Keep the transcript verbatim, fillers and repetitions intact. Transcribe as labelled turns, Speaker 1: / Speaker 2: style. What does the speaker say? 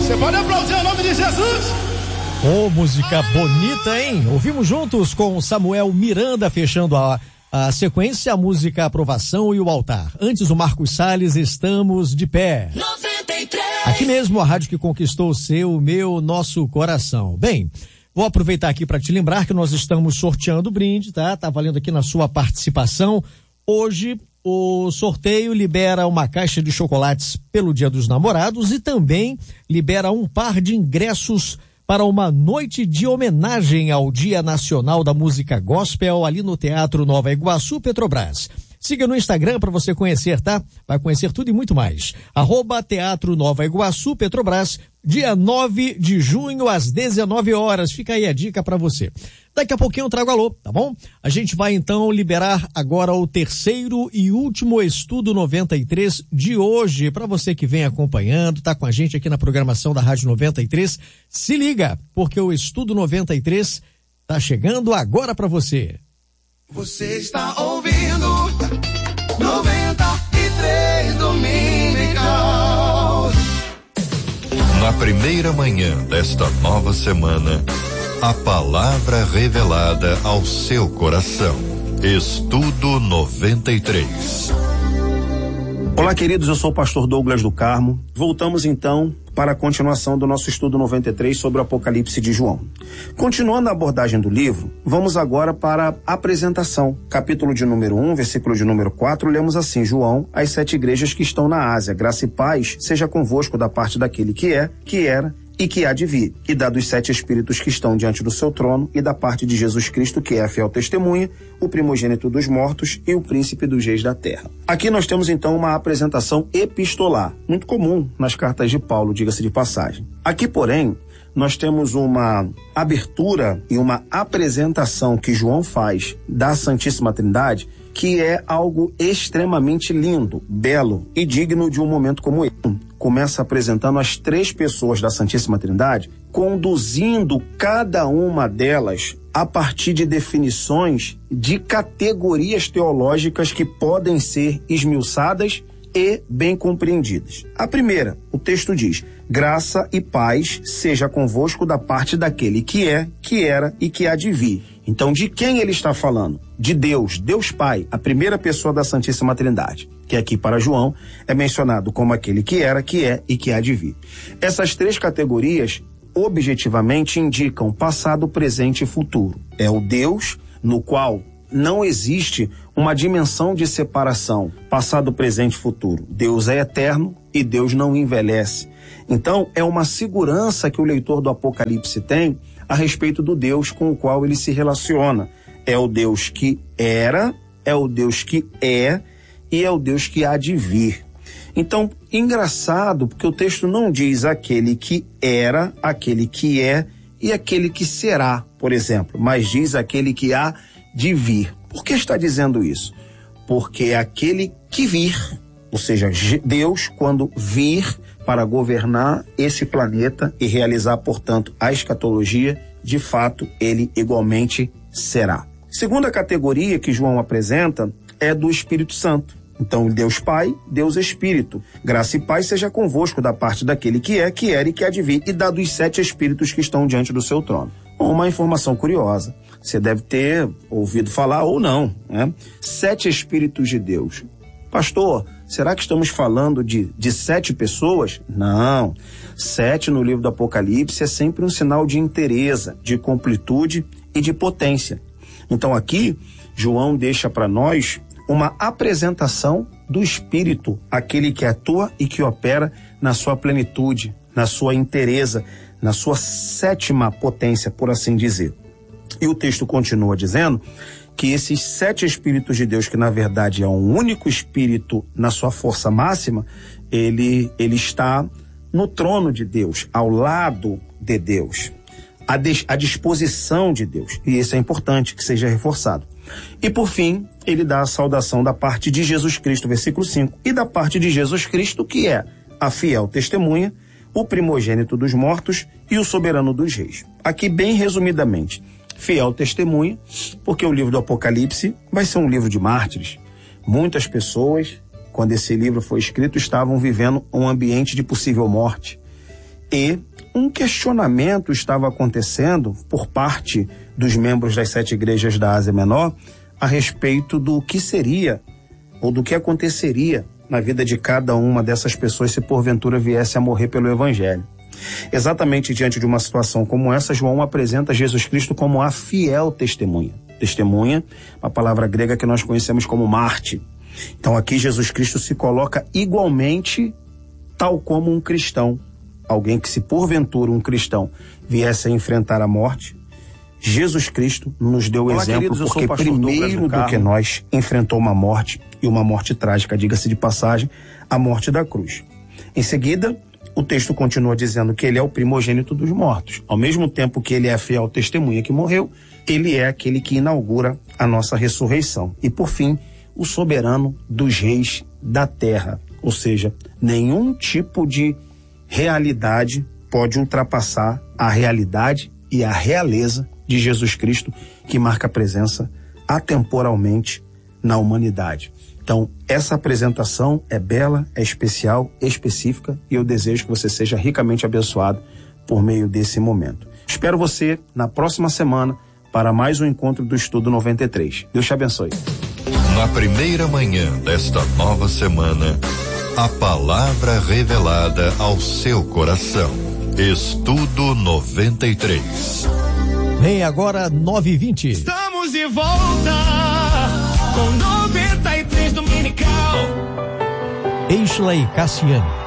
Speaker 1: Você pode aplaudir o nome de Jesus.
Speaker 2: Ô, oh, música bonita, hein? Ouvimos juntos com Samuel Miranda, fechando a, a sequência, a música Aprovação e o Altar. Antes, o Marcos Salles, Estamos de Pé.
Speaker 3: noventa e três.
Speaker 2: Aqui mesmo, a rádio que conquistou o seu, o meu, nosso coração. Bem, vou aproveitar aqui para te lembrar que nós estamos sorteando o brinde, tá? Tá valendo aqui na sua participação. Hoje, o sorteio libera uma caixa de chocolates pelo Dia dos Namorados e também libera um par de ingressos para uma noite de homenagem ao Dia Nacional da Música Gospel ali no Teatro Nova Iguaçu, Petrobras. Siga no Instagram para você conhecer, tá? Vai conhecer tudo e muito mais. Arroba Teatro Nova Iguaçu, Petrobras, dia nove de junho às dezenove horas. Fica aí a dica para você. Daqui a pouquinho eu trago alô, tá bom? A gente vai então liberar agora o terceiro e último Estudo noventa e três de hoje. Para você que vem acompanhando, tá com a gente aqui na programação da Rádio noventa e três, se liga, porque o Estudo noventa e três tá chegando agora para você.
Speaker 4: Você está ouvindo noventa e três Dominical.
Speaker 5: Na primeira manhã desta nova semana, a palavra revelada ao seu coração. Estudo noventa e três.
Speaker 6: Olá, queridos, eu sou o pastor Douglas do Carmo. Voltamos então para a continuação do nosso estudo noventa e três sobre o Apocalipse de João. Continuando a abordagem do livro, vamos agora para a apresentação. Capítulo de número um, versículo de número quatro, lemos assim: João, às sete igrejas que estão na Ásia, graça e paz seja convosco da parte daquele que é, que era e que há de vir, e da dos sete espíritos que estão diante do seu trono, e da parte de Jesus Cristo, que é a fiel testemunha, o primogênito dos mortos e o príncipe dos reis da terra. Aqui nós temos então uma apresentação epistolar, muito comum nas cartas de Paulo, diga-se de passagem. Aqui, porém, nós temos uma abertura e uma apresentação que João faz da Santíssima Trindade, que é algo extremamente lindo, belo e digno de um momento como esse. Começa apresentando as três pessoas da Santíssima Trindade, conduzindo cada uma delas a partir de definições de categorias teológicas que podem ser esmiuçadas e bem compreendidas. A primeira, o texto diz: graça e paz seja convosco da parte daquele que é, que era e que há de vir. Então, de quem ele está falando? De Deus, Deus Pai, a primeira pessoa da Santíssima Trindade, que aqui para João é mencionado como aquele que era, que é e que há de vir. Essas três categorias, objetivamente, indicam passado, presente e futuro. É o Deus no qual não existe uma dimensão de separação, passado, presente e futuro. Deus é eterno e Deus não envelhece. Então, é uma segurança que o leitor do Apocalipse tem a respeito do Deus com o qual ele se relaciona. É o Deus que era, é o Deus que é e é o Deus que há de vir. Então, engraçado, porque o texto não diz aquele que era, aquele que é e aquele que será, por exemplo, mas diz aquele que há de vir. Por que está dizendo isso? Porque aquele que vir, ou seja, Deus, quando vir para governar esse planeta e realizar, portanto, a escatologia, de fato, ele igualmente será. Segunda categoria que João apresenta é do Espírito Santo. Então, Deus Pai, Deus Espírito. Graça e paz seja convosco da parte daquele que é, que era e que há de vir, e da dos sete espíritos que estão diante do seu trono. Uma informação curiosa. Você deve ter ouvido falar ou não, né? Sete espíritos de Deus. Pastor, será que estamos falando de, de sete pessoas? Não. Sete no livro do Apocalipse é sempre um sinal de inteireza, de completude e de potência. Então aqui, João deixa para nós uma apresentação do Espírito, aquele que atua e que opera na sua plenitude, na sua inteireza, na sua sétima potência, por assim dizer. E o texto continua dizendo que esses sete Espíritos de Deus, que na verdade é um único Espírito na sua força máxima, ele, ele está no trono de Deus, ao lado de Deus, à, des, à disposição de Deus. E isso é importante que seja reforçado. E por fim, ele dá a saudação da parte de Jesus Cristo, versículo cinco, e da parte de Jesus Cristo, que é a fiel testemunha, o primogênito dos mortos e o soberano dos reis. Aqui, bem resumidamente, fiel testemunha, porque o livro do Apocalipse vai ser um livro de mártires. Muitas pessoas, quando esse livro foi escrito, estavam vivendo um ambiente de possível morte. E um questionamento estava acontecendo por parte dos membros das sete igrejas da Ásia Menor a respeito do que seria ou do que aconteceria na vida de cada uma dessas pessoas se porventura viesse a morrer pelo Evangelho. Exatamente diante de uma situação como essa, João apresenta Jesus Cristo como a fiel testemunha. Testemunha, uma palavra grega que nós conhecemos como Marte. Então aqui Jesus Cristo se coloca igualmente tal como um cristão. Alguém que, se porventura um cristão viesse a enfrentar a morte, Jesus Cristo nos deu o exemplo, queridos, porque primeiro do que nós enfrentou uma morte, e uma morte trágica, diga-se de passagem, a morte da cruz. Em seguida, o texto continua dizendo que ele é o primogênito dos mortos. Ao mesmo tempo que ele é a fiel testemunha que morreu, ele é aquele que inaugura a nossa ressurreição. E por fim, o soberano dos reis da terra. Ou seja, nenhum tipo de realidade pode ultrapassar a realidade e a realeza de Jesus Cristo, que marca a presença atemporalmente na humanidade. Então, essa apresentação é bela, é especial, específica, e eu desejo que você seja ricamente abençoado por meio desse momento. Espero você na próxima semana para mais um encontro do Estudo noventa e três. Deus te abençoe.
Speaker 5: Na primeira manhã desta nova semana, a palavra revelada ao seu coração. Estudo noventa e três.
Speaker 2: Vem agora nove e vinte.
Speaker 1: Estamos de volta com noventa e três Dominical.
Speaker 2: Eisley Cassiane.